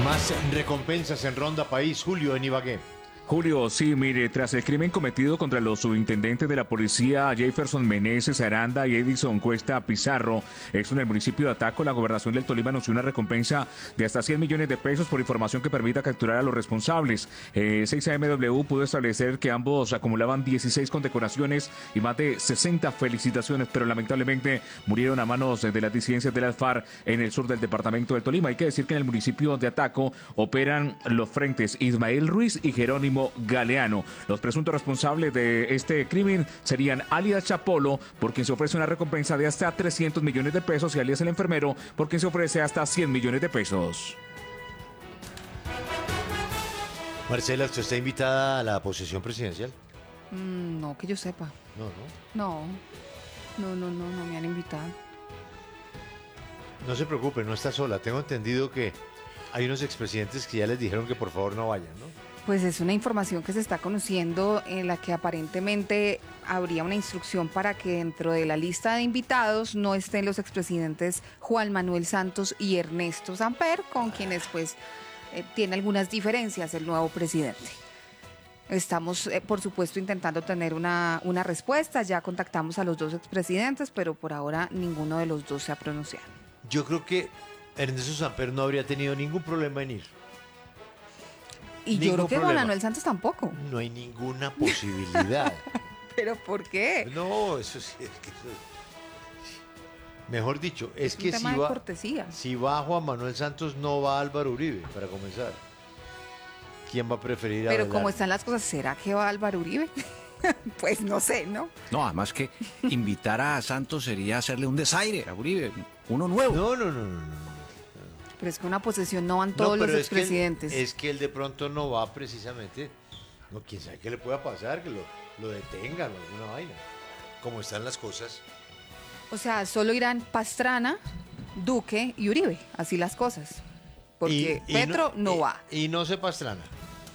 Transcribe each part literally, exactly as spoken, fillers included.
Más recompensas en Ronda País, Julio en Ibagué. Julio, sí, mire, tras el crimen cometido contra los subintendentes de la policía Jefferson Meneses Aranda y Edison Cuesta Pizarro, ex en el municipio de Ataco, la gobernación del Tolima anunció una recompensa de hasta cien millones de pesos por información que permita capturar a los responsables. Eh, seis A M W pudo establecer que ambos acumulaban dieciséis condecoraciones y más de sesenta felicitaciones, pero lamentablemente murieron a manos de las disidencias de las FARC en el sur del departamento del Tolima. Hay que decir que en el municipio de Ataco operan los frentes Ismael Ruiz y Jerónimo Galeano. Los presuntos responsables de este crimen serían alias Chapolo, por quien se ofrece una recompensa de hasta trescientos millones de pesos, y alias el enfermero, por quien se ofrece hasta cien millones de pesos. Marcela, ¿usted está invitada a la posesión presidencial? Mm, no, que yo sepa. No, no. No, no, no, no, no me han invitado. No se preocupe, no está sola. Tengo entendido que hay unos expresidentes que ya les dijeron que por favor no vayan, ¿no? Pues es una información que se está conociendo, en la que aparentemente habría una instrucción para que dentro de la lista de invitados no estén los expresidentes Juan Manuel Santos y Ernesto Samper, con quienes pues eh, tiene algunas diferencias el nuevo presidente. Estamos, eh, por supuesto, intentando tener una, una respuesta. Ya contactamos a los dos expresidentes, pero por ahora ninguno de los dos se ha pronunciado. Yo creo que Ernesto Samper no habría tenido ningún problema en ir. Y Ningún yo creo que Juan problema. Manuel Santos tampoco. No hay ninguna posibilidad. ¿Pero por qué? No, eso sí, es que eso... Mejor dicho, es, Es un que tema si de va, cortesía. si va Juan Manuel Santos, no va Álvaro Uribe, para comenzar. ¿Quién va a preferir a Pero como Abelardo? están las cosas, ¿será que va Álvaro Uribe? Pues no sé, ¿no? No, además que invitar a Santos sería hacerle un desaire a Uribe, uno nuevo. No, no, no, no, no. Pero es que una posesión no van todos No, los pero es que él- expresidentes. Es que él de pronto no va precisamente. No, quién sabe qué le pueda pasar, que lo, lo detengan o alguna vaina. Como están las cosas. O sea, solo irán Pastrana, Duque y Uribe, así las cosas. Porque Y- y Petro no, y- va. Y no se Pastrana.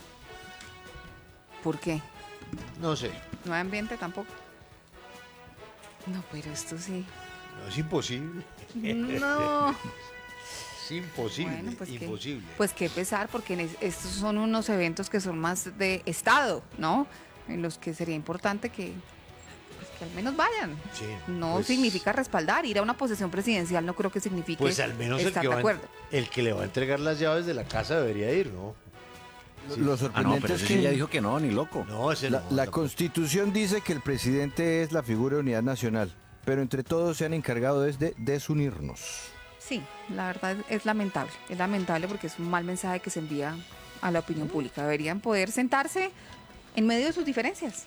¿Por qué? No sé. ¿No hay ambiente tampoco? No, pero esto sí. No, es imposible. No. Es imposible. Bueno, pues qué- imposible. Pues qué pesar, porque en es- estos son unos eventos que son más de Estado, ¿no? En los que sería importante que, pues, que al menos vayan. Sí, No pues- significa respaldar, ir a una posesión presidencial no creo que signifique Pues al menos el estar que, de va, acuerdo. el que le va a entregar las llaves de la casa debería ir, ¿no? Sí. Lo Ah, no, sorprendente pero es ese que sí ya dijo que no, ni loco. No, ese la, no. la tampoco. Constitución dice que el presidente es la figura de unidad nacional, pero entre todos se han encargado es de desunirnos. Sí, la verdad es lamentable. Es lamentable porque es un mal mensaje que se envía a la opinión pública. Deberían poder sentarse en medio de sus diferencias.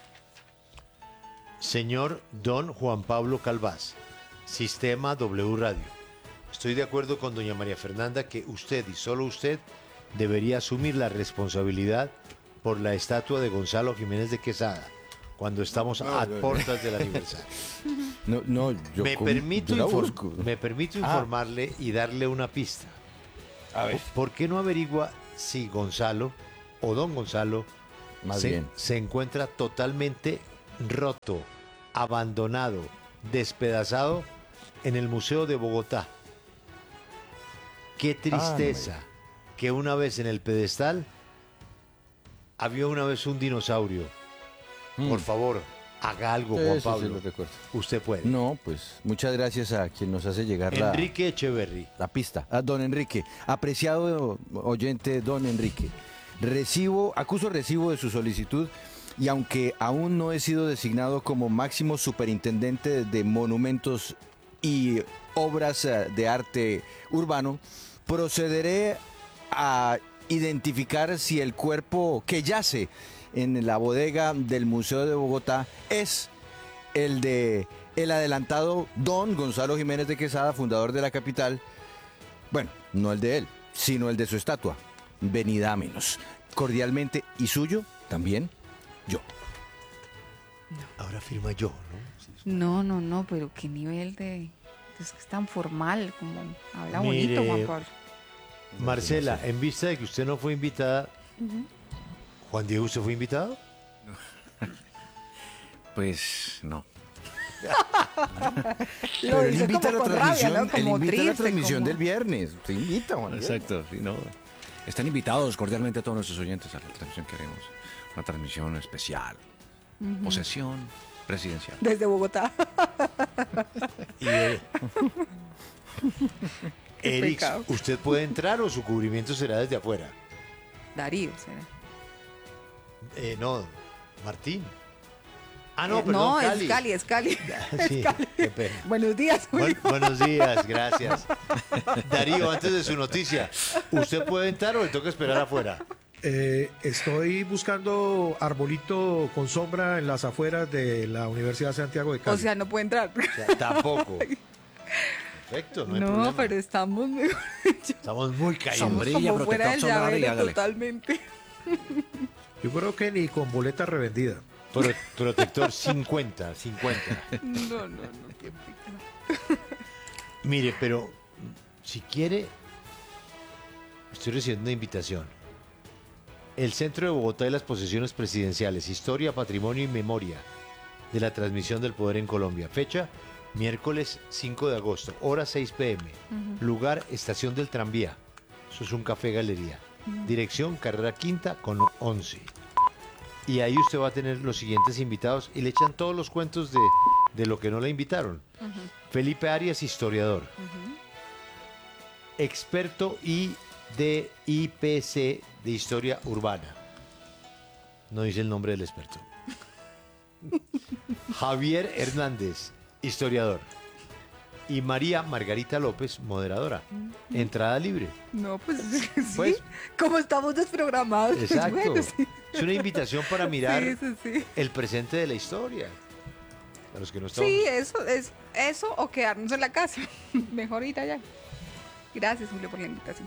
Señor Don Juan Pablo Calvás, Sistema W Radio. Estoy de acuerdo con doña María Fernanda que usted y solo usted debería asumir la responsabilidad por la estatua de Gonzalo Jiménez de Quesada cuando estamos No, a no, no. puertas del aniversario. No, no, yo me, con- permito yo la infor- busco. me permito Ah. informarle y darle una pista. A ver. ¿Por qué no averigua si Gonzalo o don Gonzalo Más se, bien. se encuentra totalmente roto, abandonado, despedazado en el Museo de Bogotá? Qué tristeza que una vez en el pedestal había una vez un dinosaurio. Por favor, haga algo, Sí, Juan sí, sí, Pablo. lo recuerdo. Usted puede. No, pues muchas gracias a quien nos hace llegar la, Enrique Echeverry. la pista. A don Enrique, apreciado oyente don Enrique, recibo, acuso recibo de su solicitud y aunque aún no he sido designado como máximo superintendente de monumentos y obras eh, de arte urbano, procederé a identificar si el cuerpo que yace en la bodega del Museo de Bogotá es el de el adelantado don Gonzalo Jiménez de Quesada, fundador de la capital. Bueno, no el de él, sino el de su estatua. Venida a menos. Cordialmente y suyo también yo. Ahora firma yo, ¿no? Sí. No, no, no, pero qué nivel de... Es que es tan formal, como habla Mire, bonito, Juan Pablo. Marcela, en vista de que usted no fue invitada, Juan Diego, ¿usted fue invitado? Pues no. Lo Pero él dice invita a como la con transmisión, rabia, ¿no? él Como invita a la triste, transmisión como- del viernes. Se invita, Juan Diego. Exacto, sí, no. Están invitados cordialmente a todos nuestros oyentes a la transmisión que haremos. Una transmisión especial. Uh-huh. Posesión presidencial. Desde Bogotá. Y, eh, Eric, ¿usted puede entrar o su cubrimiento será desde afuera? Darío será. Eh, no, Martín. Ah, no, eh, perdón, no, Cali. es Cali, es Cali. Sí, es Cali. qué pena. Buenos días, Julio. Bu- buenos días, gracias. Darío, antes de su noticia, ¿usted puede entrar o le toca esperar afuera? Eh, estoy buscando arbolito con sombra en las afueras de la Universidad de Santiago de Cali. O sea, no puede entrar. O sea, tampoco. Perfecto, no hay No, problema. pero estamos mejor dicho, Estamos muy caídos. Sombrilla, como fuera del protector solar y llavero hágale. totalmente. Yo creo que ni con boleta revendida. Pro- protector cincuenta, cincuenta. No, no, no, qué pecado. Mire, pero si quiere, estoy recibiendo una invitación. El Centro de Bogotá y las Posesiones Presidenciales, Historia, Patrimonio y Memoria de la Transmisión del Poder en Colombia. Fecha, miércoles cinco de agosto, hora seis pe eme. Uh-huh. Lugar, Estación del Tranvía. Eso es un café galería. Uh-huh. Dirección, Carrera Quinta con once. Y ahí usted va a tener los siguientes invitados y le echan todos los cuentos de, de lo que no le invitaron. Uh-huh. Felipe Arias, historiador. Uh-huh. Experto y de I P C de Historia Urbana. No dice el nombre del experto. Javier Hernández, historiador. Y María Margarita López, moderadora. Entrada libre. No, pues sí. Pues, como estamos desprogramados. Exacto. Pues bueno, sí. Es una invitación para mirar sí, sí, sí. el presente de la historia. A los que no estamos... Sí, eso, es, eso o quedarnos en la casa. Mejor ir allá. Gracias, Julio, por la invitación.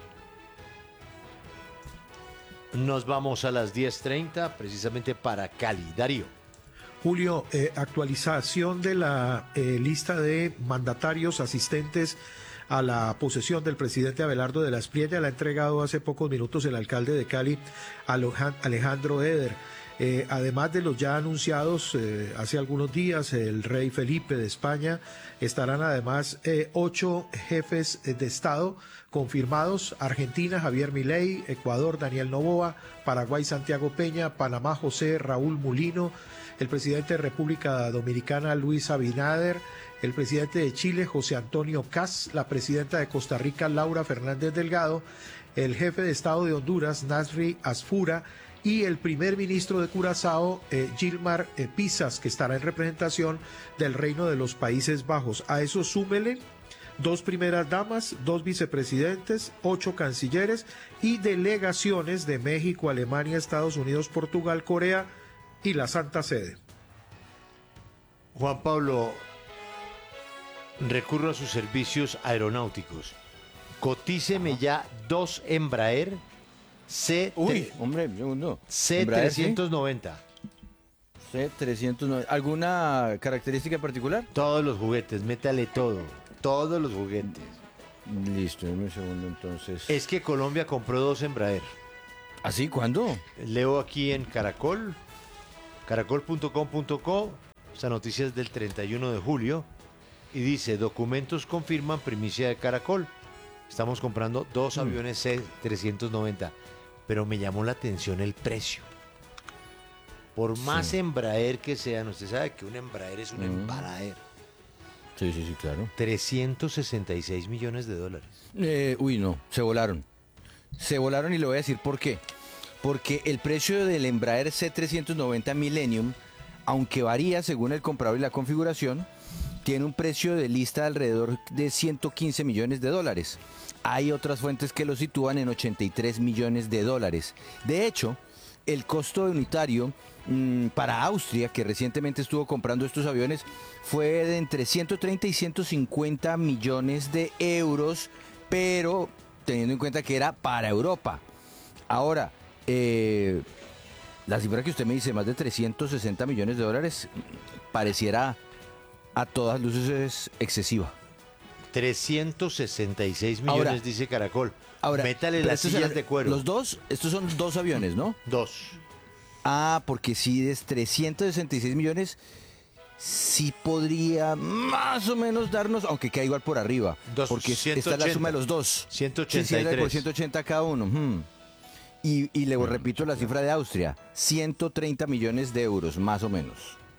Nos vamos a las diez treinta, precisamente para Cali. Darío. Julio, eh, actualización de la eh, lista de mandatarios asistentes a la posesión del presidente Abelardo de la Espriella. La ha entregado hace pocos minutos el alcalde de Cali, Alejandro Eder. Eh, además de los ya anunciados eh, hace algunos días, el rey Felipe de España, estarán además eh, ocho jefes de Estado confirmados: Argentina, Javier Milei; Ecuador, Daniel Noboa; Paraguay, Santiago Peña; Panamá, José Raúl Mulino; el presidente de República Dominicana, Luis Abinader; el presidente de Chile, José Antonio Kast; la presidenta de Costa Rica, Laura Fernández Delgado; el jefe de Estado de Honduras, Nasri Asfura; y el primer ministro de Curazao, eh, Gilmar eh, Pisas, que estará en representación del Reino de los Países Bajos. A eso súmele dos primeras damas, dos vicepresidentes, ocho cancilleres y delegaciones de México, Alemania, Estados Unidos, Portugal, Corea y la Santa Sede. Juan Pablo, recurro a sus servicios aeronáuticos. Cotíceme ya dos Embraer C Uy, hombre, segundo. C trescientos noventa. C trescientos noventa. ¿Alguna característica particular? Todos los juguetes, métale todo. Todos los juguetes. Listo, dame un segundo entonces. Es que Colombia compró dos Embraer. ¿Así? ¿Cuándo? Leo aquí en Caracol, caracol punto com punto co, esta noticia es del treinta y uno de julio, y dice: documentos confirman primicia de Caracol. Estamos comprando dos aviones C trescientos noventa, pero me llamó la atención el precio. Por más sí. Embraer que sean, usted sabe que un Embraer es un mm. Embraer. Sí, sí, sí, claro. trescientos sesenta y seis millones de dólares. Eh, uy, no, se volaron. Se volaron y le voy a decir por qué. Porque el precio del Embraer C trescientos noventa Millennium, aunque varía según el comprador y la configuración, tiene un precio de lista de alrededor de ciento quince millones de dólares. Hay otras fuentes que lo sitúan en ochenta y tres millones de dólares. De hecho, el costo unitario mmm, para Austria, que recientemente estuvo comprando estos aviones, fue de entre ciento treinta y ciento cincuenta millones de euros, pero teniendo en cuenta que era para Europa. Ahora, eh, la cifra que usted me dice, más de trescientos sesenta millones de dólares, pareciera a todas luces es excesiva. trescientos sesenta y seis millones, ahora, dice Caracol. Ahora, métale las sillas es, de cuero. Los dos, estos son dos aviones, ¿no? Dos. Ah, porque si es trescientos sesenta y seis millones, sí podría más o menos darnos, aunque queda igual por arriba, Dos- porque ciento esta es la ochenta. suma de los dos. ciento Sí, sí, ochenta y era por tres. ciento ochenta cada uno. hmm. Y, y le repito la cifra de Austria, ciento treinta millones de euros, más o menos.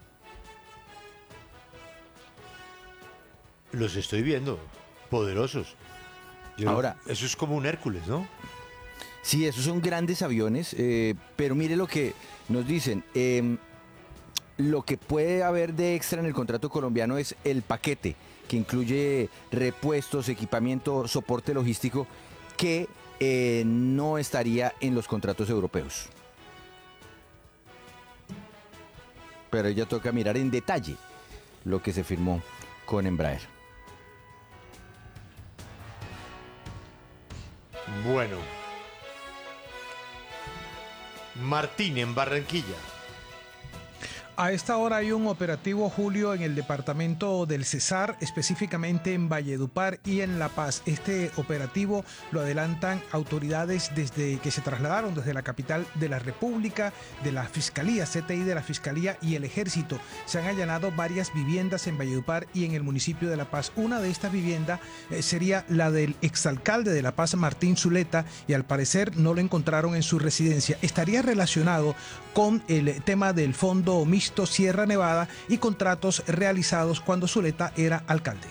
Los estoy viendo, poderosos. Yo- Ahora- eso es como un Hércules, ¿no? Sí, esos son grandes aviones, eh, pero mire lo que nos dicen. eh, lo que puede haber de extra en el contrato colombiano es el paquete, que incluye repuestos, equipamiento, soporte logístico, que eh, no estaría en los contratos europeos. Pero ya toca mirar en detalle lo que se firmó con Embraer. Bueno. Martín en Barranquilla. A esta hora hay un operativo, Julio, en el departamento del Cesar, específicamente en Valledupar y en La Paz. Este operativo lo adelantan autoridades desde que se trasladaron desde la capital de la República, de la Fiscalía, C T I de la Fiscalía y el Ejército. Se han allanado varias viviendas en Valledupar y en el municipio de La Paz. Una de estas viviendas eh, sería la del exalcalde de La Paz, Martín Zuleta, y al parecer no lo encontraron en su residencia. Estaría relacionado con el tema del Fondo Mixto Sierra Nevada y contratos realizados cuando Zuleta era alcalde.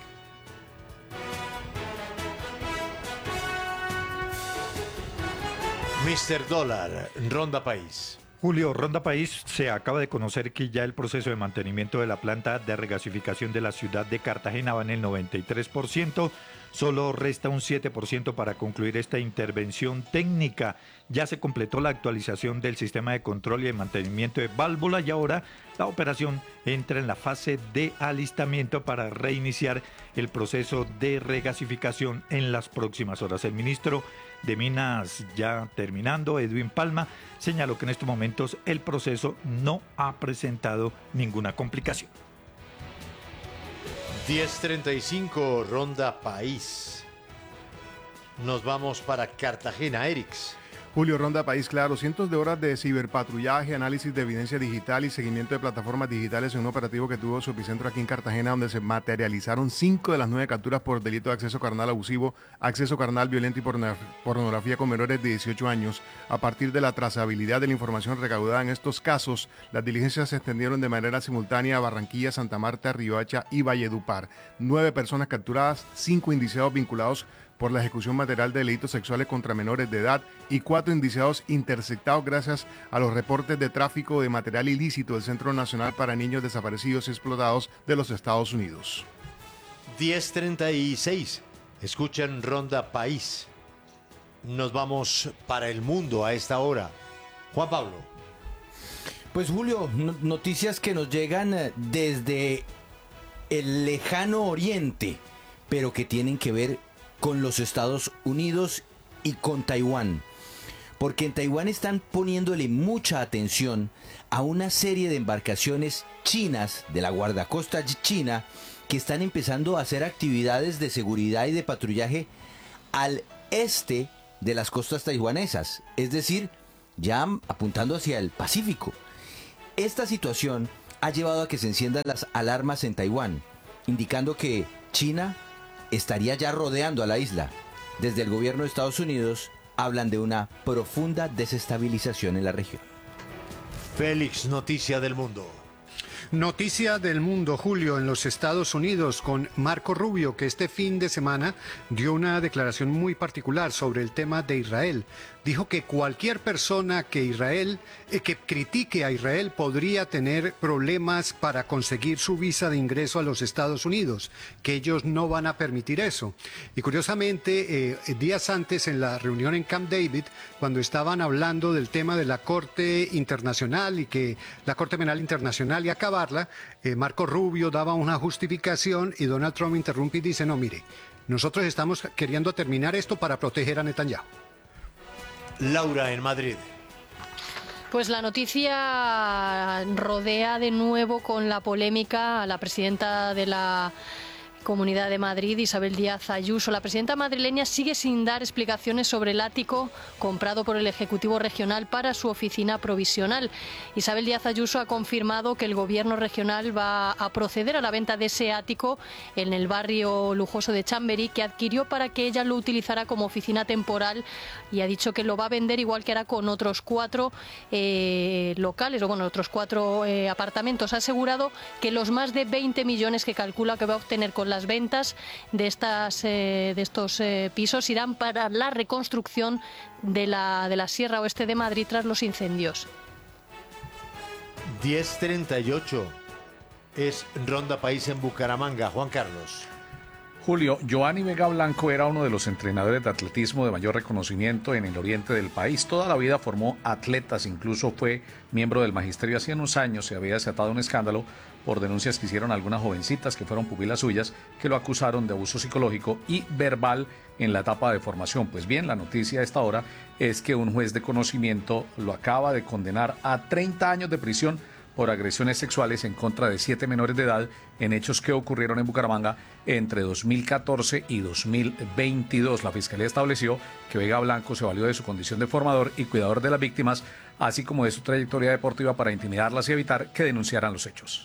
mister Dólar, Ronda País. Julio, Ronda País, se acaba de conocer que ya el proceso de mantenimiento de la planta de regasificación de la ciudad de Cartagena va en el noventa y tres por ciento. Solo resta un siete por ciento para concluir esta intervención técnica. Ya se completó la actualización del sistema de control y de mantenimiento de válvula y ahora la operación entra en la fase de alistamiento para reiniciar el proceso de regasificación en las próximas horas. El ministro de Minas, ya terminando, Edwin Palma, señaló que en estos momentos el proceso no ha presentado ninguna complicación. diez treinta y cinco, Ronda País. Nos vamos para Cartagena, Erix. Julio, Ronda País, claro, cientos de horas de ciberpatrullaje, análisis de evidencia digital y seguimiento de plataformas digitales en un operativo que tuvo su epicentro aquí en Cartagena, donde se materializaron cinco de las nueve capturas por delito de acceso carnal abusivo, acceso carnal violento y porno- pornografía con menores de dieciocho años. A partir de la trazabilidad de la información recaudada en estos casos, las diligencias se extendieron de manera simultánea a Barranquilla, Santa Marta, Riohacha y Valledupar. Nueve personas capturadas, cinco indiciados vinculados por la ejecución material de delitos sexuales contra menores de edad y cuatro indiciados interceptados gracias a los reportes de tráfico de material ilícito del Centro Nacional para Niños Desaparecidos y Explotados de los Estados Unidos. diez treinta y seis, escuchan Ronda País. Nos vamos para el mundo a esta hora. Juan Pablo. Pues Julio, no- noticias que nos llegan eh, desde el lejano oriente, pero que tienen que ver con los Estados Unidos y con Taiwán. Porque en Taiwán están poniéndole mucha atención a una serie de embarcaciones chinas de la guardacosta china que están empezando a hacer actividades de seguridad y de patrullaje al este de las costas taiwanesas, es decir, ya apuntando hacia el Pacífico. Esta situación ha llevado a que se enciendan las alarmas en Taiwán, indicando que China estaría ya rodeando a la isla. Desde el gobierno de Estados Unidos hablan de una profunda desestabilización en la región. Félix, noticia del mundo. Noticia del mundo, Julio, en los Estados Unidos con Marco Rubio, que este fin de semana dio una declaración muy particular sobre el tema de Israel. Dijo que cualquier persona que Israel, eh, que critique a Israel podría tener problemas para conseguir su visa de ingreso a los Estados Unidos, que ellos no van a permitir eso. Y curiosamente, eh, días antes en la reunión en Camp David, cuando estaban hablando del tema de la Corte Internacional y que la Corte Penal Internacional y acabarla, eh, Marco Rubio daba una justificación y Donald Trump interrumpe y dice, no, mire, nosotros estamos queriendo terminar esto para proteger a Netanyahu. Laura en Madrid. Pues la noticia rodea de nuevo con la polémica a la presidenta de la Comunidad de Madrid, Isabel Díaz Ayuso. La presidenta madrileña sigue sin dar explicaciones sobre el ático comprado por el Ejecutivo Regional para su oficina provisional. Isabel Díaz Ayuso ha confirmado que el Gobierno regional va a proceder a la venta de ese ático en el barrio lujoso de Chamberí, que adquirió para que ella lo utilizara como oficina temporal, y ha dicho que lo va a vender igual que hará con otros cuatro eh, locales, o bueno, otros cuatro eh, apartamentos. Ha asegurado que los más de veinte millones que calcula que va a obtener con las ventas de, estas, eh, de estos eh, pisos irán para la reconstrucción de la, de la Sierra Oeste de Madrid tras los incendios. diez treinta y ocho es Ronda País en Bucaramanga. Juan Carlos. Julio, Giovanni Vega Blanco era uno de los entrenadores de atletismo de mayor reconocimiento en el oriente del país. Toda la vida formó atletas, incluso fue miembro del magisterio. Hace unos años se había desatado un escándalo por denuncias que hicieron algunas jovencitas que fueron pupilas suyas, que lo acusaron de abuso psicológico y verbal en la etapa de formación. Pues bien, la noticia a esta hora es que un juez de conocimiento lo acaba de condenar a treinta años de prisión por agresiones sexuales en contra de siete menores de edad en hechos que ocurrieron en Bucaramanga entre dos mil catorce y dos mil veintidós. La Fiscalía estableció que Vega Blanco se valió de su condición de formador y cuidador de las víctimas, así como de su trayectoria deportiva para intimidarlas y evitar que denunciaran los hechos.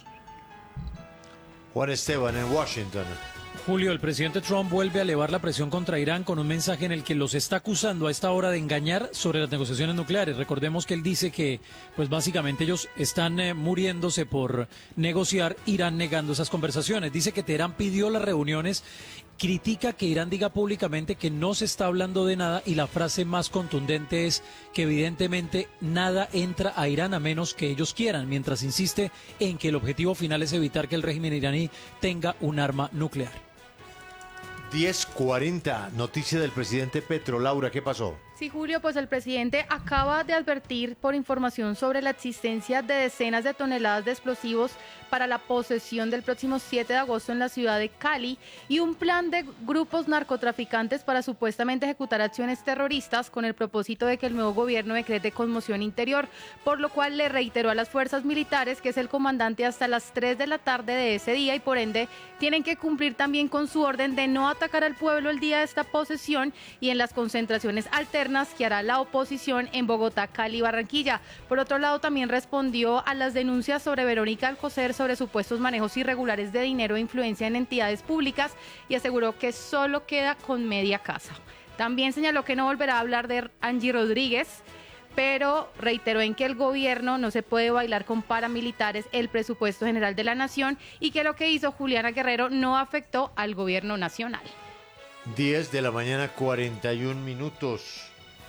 Juan Esteban en Washington. Julio, el presidente Trump vuelve a elevar la presión contra Irán con un mensaje en el que los está acusando a esta hora de engañar sobre las negociaciones nucleares. Recordemos que él dice que, pues básicamente ellos están eh, muriéndose por negociar, Irán negando esas conversaciones. Dice que Teherán pidió las reuniones, critica que Irán diga públicamente que no se está hablando de nada, y la frase más contundente es que evidentemente nada entra a Irán a menos que ellos quieran, mientras insiste en que el objetivo final es evitar que el régimen iraní tenga un arma nuclear. diez cuarenta, noticia del presidente Petro. Laura, ¿qué pasó? Sí, Julio, pues el presidente acaba de advertir por información sobre la existencia de decenas de toneladas de explosivos para la posesión del próximo siete de agosto en la ciudad de Cali y un plan de grupos narcotraficantes para supuestamente ejecutar acciones terroristas con el propósito de que el nuevo gobierno decrete conmoción interior, por lo cual le reiteró a las fuerzas militares que es el comandante hasta las tres de la tarde de ese día y por ende tienen que cumplir también con su orden de no atacar al pueblo el día de esta posesión y en las concentraciones alternas que hará la oposición en Bogotá, Cali y Barranquilla. Por otro lado, también respondió a las denuncias sobre Verónica Alcocer sobre supuestos manejos irregulares de dinero e influencia en entidades públicas y aseguró que solo queda con media casa. También señaló que no volverá a hablar de Angie Rodríguez, pero reiteró en que el gobierno no se puede bailar con paramilitares el presupuesto general de la nación y que lo que hizo Juliana Guerrero no afectó al gobierno nacional. diez de la mañana, cuarenta y un minutos.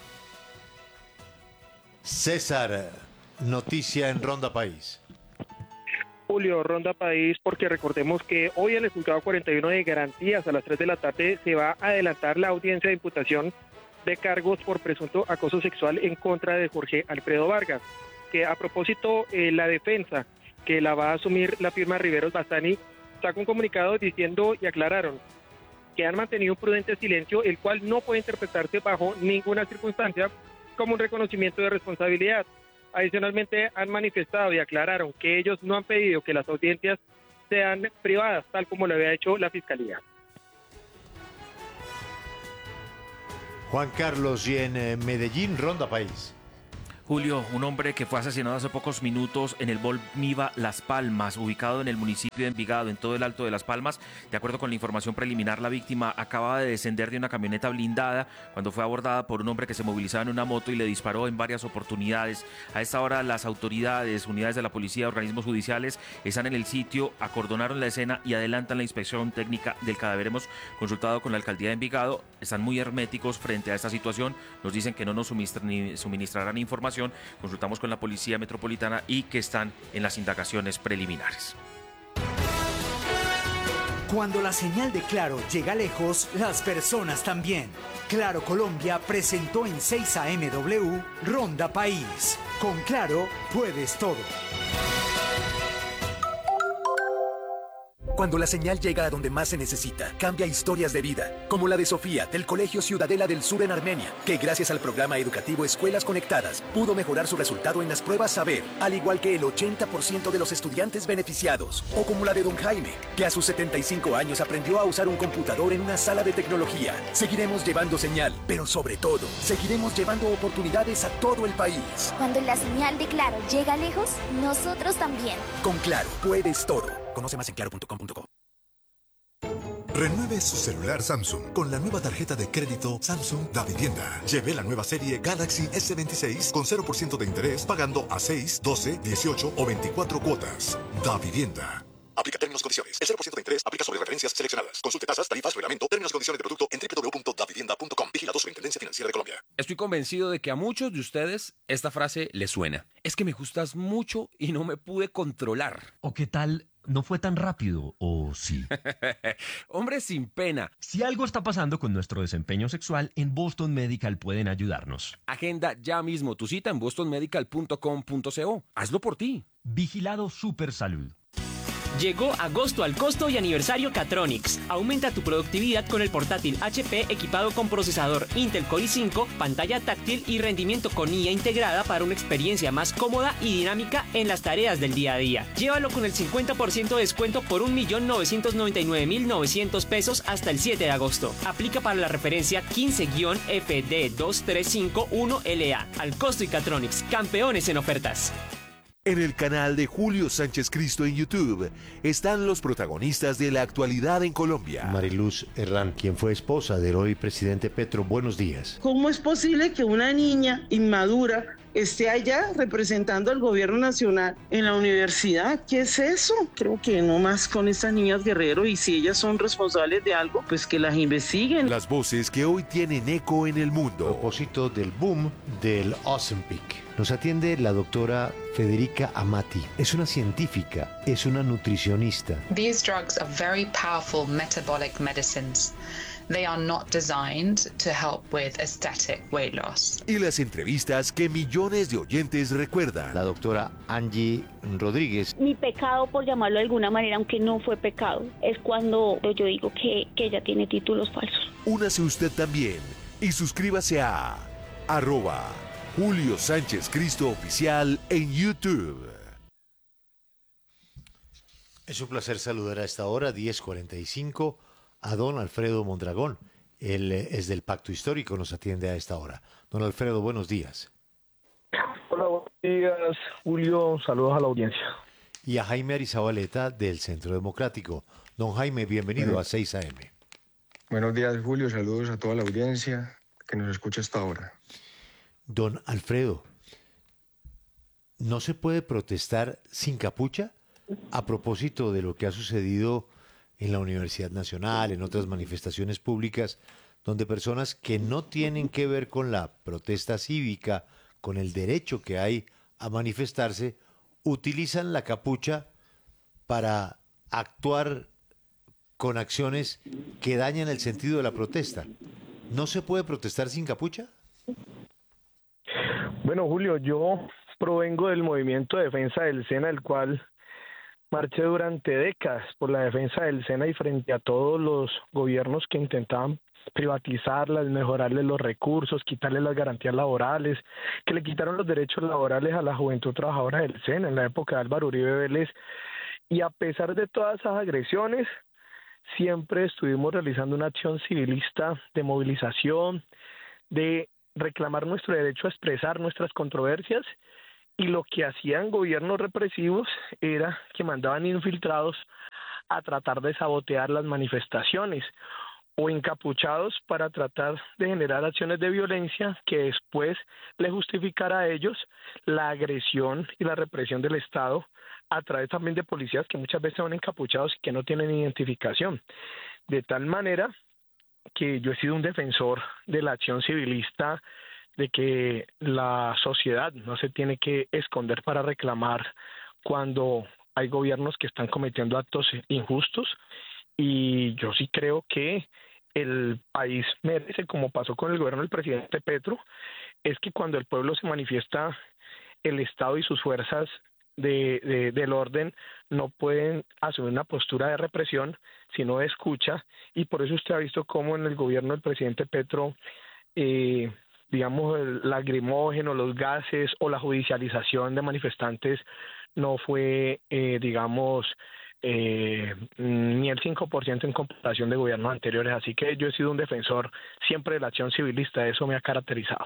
César, noticia en Ronda País. Julio, Ronda País, porque recordemos que hoy en el juzgado cuarenta y uno de garantías a las tres de la tarde se va a adelantar la audiencia de imputación de cargos por presunto acoso sexual en contra de Jorge Alfredo Vargas, que a propósito eh, la defensa que la va a asumir la firma Riveros Bastani sacó un comunicado diciendo y aclararon que han mantenido un prudente silencio, el cual no puede interpretarse bajo ninguna circunstancia como un reconocimiento de responsabilidad. Adicionalmente, han manifestado y aclararon que ellos no han pedido que las audiencias sean privadas, tal como lo había hecho la Fiscalía. Juan Carlos, y en eh, Medellín, Ronda País. Julio, un hombre que fue asesinado hace pocos minutos en el Bolmiva Las Palmas, ubicado en el municipio de Envigado, en todo el Alto de Las Palmas. De acuerdo con la información preliminar, la víctima acababa de descender de una camioneta blindada cuando fue abordada por un hombre que se movilizaba en una moto y le disparó en varias oportunidades. A esta hora, las autoridades, unidades de la policía, organismos judiciales están en el sitio, acordonaron la escena y adelantan la inspección técnica del cadáver. Hemos consultado con la alcaldía de Envigado, están muy herméticos frente a esta situación, nos dicen que no nos suministrarán información. Consultamos con la Policía Metropolitana y que están en las indagaciones preliminares. Cuando la señal de Claro llega lejos, las personas también. Claro Colombia presentó en seis A M W Ronda País. Con Claro puedes todo. Cuando la señal llega a donde más se necesita, cambia historias de vida, como la de Sofía, del Colegio Ciudadela del Sur en Armenia, que gracias al programa educativo Escuelas Conectadas, pudo mejorar su resultado en las pruebas Saber, al igual que el ochenta por ciento de los estudiantes beneficiados. O como la de don Jaime, que a sus setenta y cinco años aprendió a usar un computador en una sala de tecnología. Seguiremos llevando señal, pero sobre todo, seguiremos llevando oportunidades a todo el país. Cuando la señal de Claro llega lejos, nosotros también. Con Claro, puedes todo. Conoce más en claro punto com punto co. Renueve su celular Samsung con la nueva tarjeta de crédito Samsung Da Vivienda. Lleve la nueva serie Galaxy S veintiséis con cero por ciento de interés pagando a seis, doce, dieciocho o veinticuatro cuotas. Da Vivienda. Aplica términos y condiciones. El cero por ciento de interés aplica sobre referencias seleccionadas. Consulte tasas, tarifas, reglamento, términos y condiciones de producto en doble u doble u doble u punto da vivienda punto com. Vigilado Superintendencia Financiera de Colombia. Estoy convencido de que a muchos de ustedes esta frase les suena. Es que me gustas mucho y no me pude controlar. ¿O qué tal? ¿No fue tan rápido o sí? Hombre sin pena. Si algo está pasando con nuestro desempeño sexual, en Boston Medical pueden ayudarnos. Agenda ya mismo tu cita en boston medical punto com punto co. Hazlo por ti. Vigilado Super Salud. Llegó agosto al costo y aniversario Catronics. Aumenta tu productividad con el portátil H P equipado con procesador Intel Core i cinco, pantalla táctil y rendimiento con I A integrada para una experiencia más cómoda y dinámica en las tareas del día a día. Llévalo con el cincuenta por ciento de descuento por un millón novecientos noventa y nueve mil novecientos pesos hasta el siete de agosto. Aplica para la referencia quince F D dos tres cinco uno L A. Al costo y Catronics, campeones en ofertas. En el canal de Julio Sánchez Cristo en YouTube están los protagonistas de la actualidad en Colombia. Mariluz Herrán, quien fue esposa del hoy presidente Petro, buenos días. ¿Cómo es posible que una niña inmadura esté allá representando al gobierno nacional en la universidad? ¿Qué es eso? Creo que no más con estas niñas Guerrero, y si ellas son responsables de algo, pues que las investiguen. Las voces que hoy tienen eco en el mundo. A propósito del boom del Ozempic, nos atiende la doctora Federica Amati. Es una científica, es una nutricionista. These drugs are very powerful metabolic medicines. They are not designed to help with aesthetic weight loss. Y las entrevistas que millones de oyentes recuerdan. La doctora Angie Rodríguez. Mi pecado, por llamarlo de alguna manera, aunque no fue pecado, es cuando yo digo que, que ella tiene títulos falsos. Únase usted también y suscríbase a arroba Julio Sánchez Cristo Oficial en YouTube. Es un placer saludar a esta hora, diez cuarenta y cinco, a don Alfredo Mondragón. Él es del Pacto Histórico, nos atiende a esta hora. Don Alfredo, buenos días. Hola, buenos días, Julio. Saludos a la audiencia. Y a Jaime Arizabaleta del Centro Democrático. Don Jaime, bienvenido bueno, a seis A M. Buenos días, Julio. Saludos a toda la audiencia que nos escucha hasta ahora. Don Alfredo, ¿no se puede protestar sin capucha? A propósito de lo que ha sucedido en la Universidad Nacional, en otras manifestaciones públicas, donde personas que no tienen que ver con la protesta cívica, con el derecho que hay a manifestarse, utilizan la capucha para actuar con acciones que dañan el sentido de la protesta. ¿No se puede protestar sin capucha? Bueno, Julio, yo provengo del movimiento de defensa del SENA, el cual marché durante décadas por la defensa del SENA y frente a todos los gobiernos que intentaban privatizarlas, mejorarles los recursos, quitarles las garantías laborales, que le quitaron los derechos laborales a la juventud trabajadora del SENA en la época de Álvaro Uribe Vélez. Y a pesar de todas esas agresiones, siempre estuvimos realizando una acción civilista de movilización, de reclamar nuestro derecho a expresar nuestras controversias, y lo que hacían gobiernos represivos era que mandaban infiltrados a tratar de sabotear las manifestaciones o encapuchados para tratar de generar acciones de violencia que después le justificara a ellos la agresión y la represión del Estado a través también de policías que muchas veces son encapuchados y que no tienen identificación. De tal manera que yo he sido un defensor de la acción civilista, de que la sociedad no se tiene que esconder para reclamar cuando hay gobiernos que están cometiendo actos injustos, y yo sí creo que el país merece, como pasó con el gobierno del presidente Petro, es que cuando el pueblo se manifiesta, el Estado y sus fuerzas de, de, del orden no pueden asumir una postura de represión, sino de escucha, y por eso usted ha visto cómo en el gobierno del presidente Petro, eh, digamos, el lacrimógeno, los gases o la judicialización de manifestantes no fue, eh, digamos, eh, ni el cinco por ciento en comparación de gobiernos anteriores. Así que yo he sido un defensor siempre de la acción civilista, eso me ha caracterizado.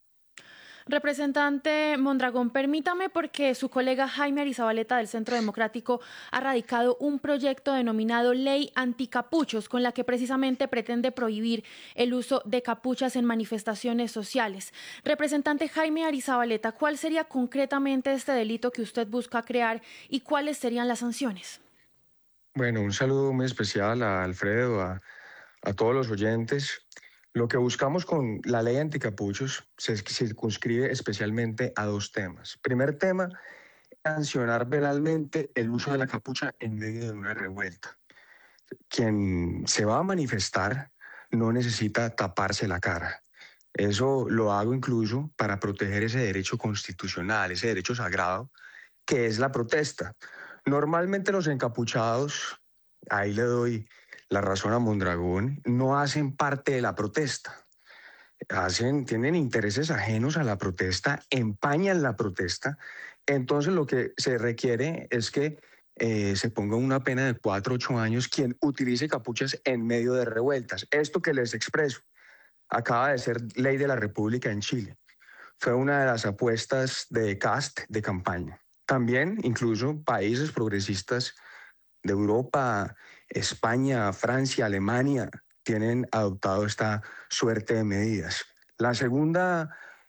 Representante Mondragón, permítame, porque su colega Jaime Arizabaleta del Centro Democrático ha radicado un proyecto denominado Ley Anticapuchos, con la que precisamente pretende prohibir el uso de capuchas en manifestaciones sociales. Representante Jaime Arizabaleta, ¿cuál sería concretamente este delito que usted busca crear y cuáles serían las sanciones? Bueno, un saludo muy especial a Alfredo, a, a todos los oyentes. Lo que buscamos con la ley anticapuchos se circunscribe especialmente a dos temas. Primer tema, sancionar penalmente el uso de la capucha en medio de una revuelta. Quien se va a manifestar no necesita taparse la cara. Eso lo hago incluso para proteger ese derecho constitucional, ese derecho sagrado, que es la protesta. Normalmente los encapuchados, ahí le doy la razón a Mondragón, no hacen parte de la protesta. Hacen, tienen intereses ajenos a la protesta, empañan la protesta. Entonces lo que se requiere es que eh, se ponga una pena de cuatro a ocho años quien utilice capuchas en medio de revueltas. Esto que les expreso acaba de ser ley de la República en Chile. Fue una de las apuestas de Cast de campaña. También incluso países progresistas de Europa, España, Francia, Alemania, tienen adoptado esta suerte de medidas. La segunda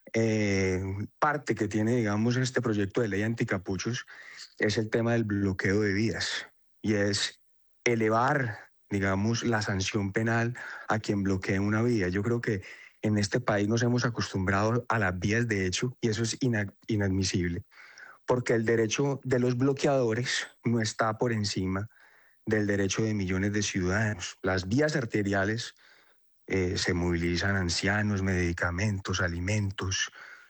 eh, parte que tiene, digamos, este proyecto de ley anticapuchos es el tema del bloqueo de vías, y es elevar, digamos, la sanción penal a quien bloquee una vía. Yo creo que en este país nos hemos acostumbrado a las vías de hecho, y eso es ina- inadmisible, porque el derecho de los bloqueadores no está por encima del derecho de millones de ciudadanos. Las vías arteriales eh, se movilizan ancianos, medicamentos, alimentos.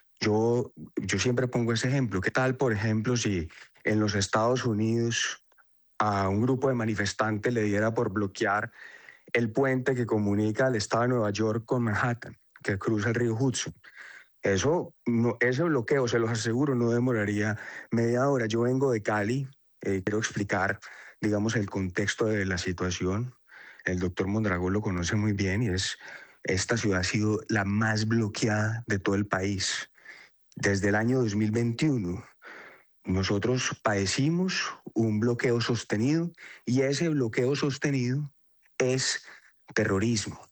Yo, yo siempre pongo ese ejemplo. ¿Qué tal, por ejemplo, si en los Estados Unidos a un grupo de manifestantes le diera por bloquear el puente que comunica al estado de Nueva York con Manhattan, que cruza el río Hudson? Eso, no, ese bloqueo, se los aseguro, no demoraría media hora. Yo vengo de Cali, eh, quiero explicar, digamos, el contexto de la situación. El doctor Mondragón lo conoce muy bien, y es, esta ciudad ha sido la más bloqueada de todo el país. Desde el año dos mil veintiuno, nosotros padecimos un bloqueo sostenido, y ese bloqueo sostenido es terrorismo.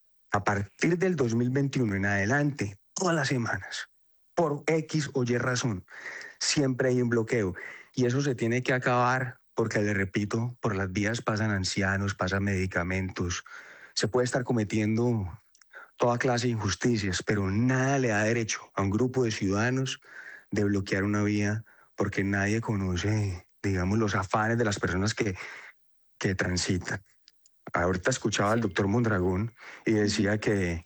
A partir del dos mil veintiuno en adelante, todas las semanas, por X o Y razón, siempre hay un bloqueo, y eso se tiene que acabar porque, le repito, por las vías pasan ancianos, pasan medicamentos. Se puede estar cometiendo toda clase de injusticias, pero nada le da derecho a un grupo de ciudadanos de bloquear una vía, porque nadie conoce, digamos, los afanes de las personas que, que transitan. Ahorita escuchaba al doctor Mondragón y decía que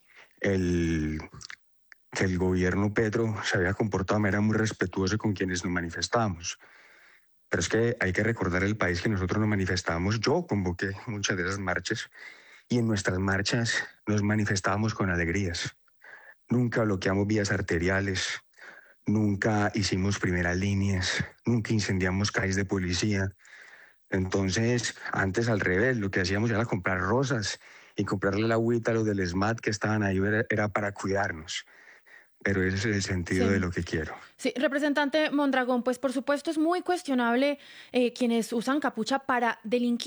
el... que el gobierno Petro se había comportado de manera muy respetuosa con quienes nos manifestamos. Pero es que hay que recordar el país que nosotros nos manifestamos. Yo convoqué muchas de esas marchas, y en nuestras marchas nos manifestábamos con alegrías. Nunca bloqueamos vías arteriales, nunca hicimos primeras líneas, nunca incendiamos calles de policía. Entonces, antes al revés, lo que hacíamos era comprar rosas y comprarle la agüita a los del SMAT que estaban ahí, era, era para cuidarnos. Pero ese es el sentido sí. de lo que quiero. Sí, representante Mondragón, pues por supuesto es muy cuestionable eh, quienes usan capucha para delinquir.